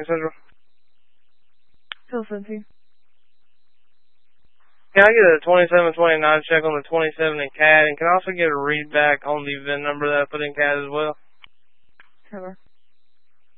Lincoln Central. Phil Cincy. Can I get a 2729 check on the 27 in CAD, and can I also get a read back on the VIN number that I put in CAD as well? Taylor.